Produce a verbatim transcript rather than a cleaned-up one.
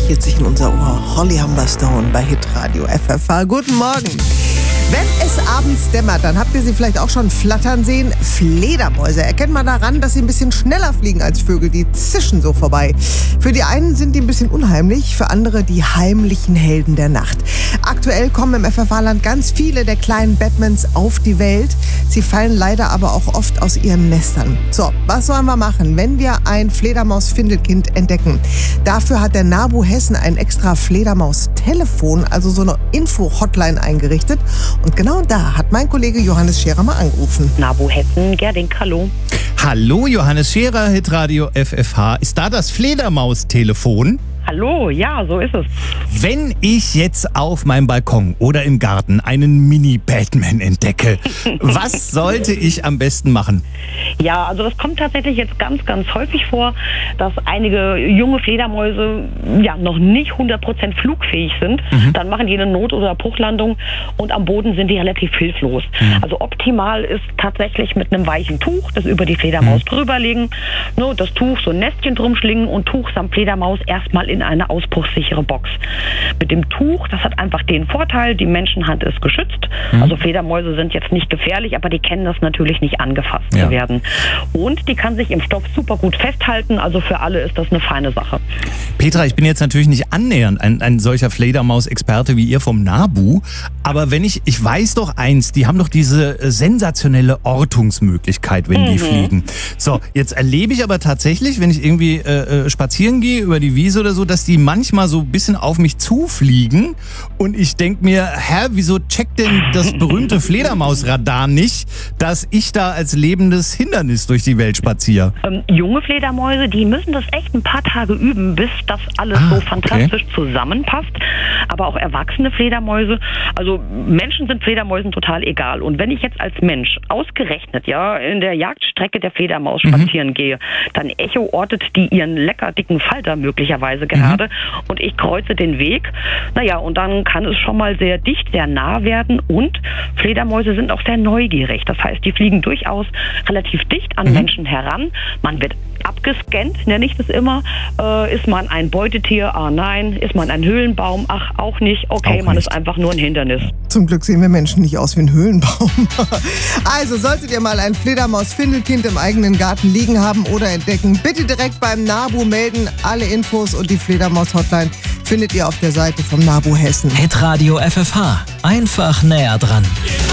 manifestiert sich in unser Ohr. Holly Humberstone bei Hitradio F F H. Guten Morgen. Wenn es abends dämmert, dann habt ihr sie vielleicht auch schon flattern sehen. Fledermäuse erkennt man daran, dass sie ein bisschen schneller fliegen als Vögel. Die zischen so vorbei. Für die einen sind die ein bisschen unheimlich, für andere die heimlichen Helden der Nacht. Aktuell kommen im F F H-Land ganz viele der kleinen Batmans auf die Welt. Sie fallen leider aber auch oft aus ihren Nestern. So, was sollen wir machen, wenn wir ein Fledermaus-Findelkind entdecken? Dafür hat der NABU Hessen ein extra Fledermaus-Telefon, also so eine Info-Hotline eingerichtet. Und genau da hat mein Kollege Johannes Scherer mal angerufen. NABU Hessen, Gerding, hallo. Hallo, Johannes Scherer, Hitradio F F H. Ist da das Fledermaus-Telefon? Hallo, ja, so ist es. Wenn ich jetzt auf meinem Balkon oder im Garten einen Mini-Batman entdecke, was sollte ich am besten machen? Ja, also das kommt tatsächlich jetzt ganz, ganz häufig vor, dass einige junge Fledermäuse ja noch nicht hundert Prozent flugfähig sind. Mhm. Dann machen die eine Not- oder Bruchlandung und am Boden sind die relativ hilflos. Mhm. Also optimal ist tatsächlich mit einem weichen Tuch, das über die Fledermaus mhm. drüberlegen, ne, das Tuch so ein Nestchen drum schlingen und Tuch samt Fledermaus erstmal in eine ausbruchssichere Box. Mit dem Tuch, das hat einfach den Vorteil, die Menschenhand ist geschützt. Mhm. Also Fledermäuse sind jetzt nicht gefährlich, aber die kennen das natürlich nicht angefasst ja. zu werden. Und die kann sich im Stoff super gut festhalten, also für alle ist das eine feine Sache. Petra, ich bin jetzt natürlich nicht annähernd ein, ein solcher Fledermaus-Experte wie ihr vom NABU, aber wenn ich, ich weiß doch eins, die haben doch diese sensationelle Ortungsmöglichkeit, wenn mhm. die fliegen. So, jetzt erlebe ich aber tatsächlich, wenn ich irgendwie äh, spazieren gehe über die Wiese oder so, dass die manchmal so ein bisschen auf mich zufliegen und ich denke mir, hä, wieso checkt denn das berühmte Fledermausradar nicht, dass ich da als lebendes Hindernis durch die Welt spaziere? Ähm, junge Fledermäuse, die müssen das echt ein paar Tage üben, bis das alles ah, so fantastisch okay. zusammenpasst. Aber auch erwachsene Fledermäuse, also Menschen sind Fledermäusen total egal. Und wenn ich jetzt als Mensch ausgerechnet ja in der Jagdstrecke der Fledermaus mhm. spazieren gehe, dann echoortet die ihren lecker dicken Falter möglicherweise gerade mhm. und ich kreuze den Weg. Naja, und dann kann es schon mal sehr dicht, sehr nah werden und Fledermäuse sind auch sehr neugierig. Das heißt, die fliegen durchaus relativ dicht an mhm. Menschen heran. Man wird abgescannt, nenne ich das immer. Äh, ist man ein Beutetier? Ah nein. Ist man ein Höhlenbaum? Ach, auch nicht. Okay, auch man nicht. Ist einfach nur ein Hindernis. Zum Glück sehen wir Menschen nicht aus wie ein Höhlenbaum. Also, solltet ihr mal ein Fledermaus-Findelkind im eigenen Garten liegen haben oder entdecken, bitte direkt beim NABU melden. Alle Infos und die Fledermaus-Hotline findet ihr auf der Seite vom NABU Hessen. Hitradio F F H. Einfach näher dran.